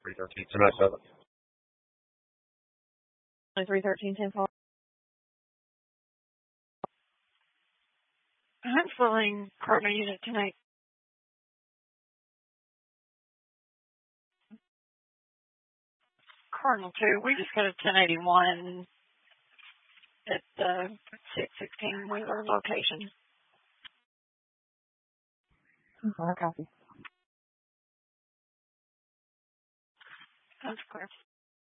313 tonight, 7. 313 10 I'm filling Cardinal unit tonight. Cardinal 2, we just got a 1081 at the 616 Wheeler location. Copy. That's clear.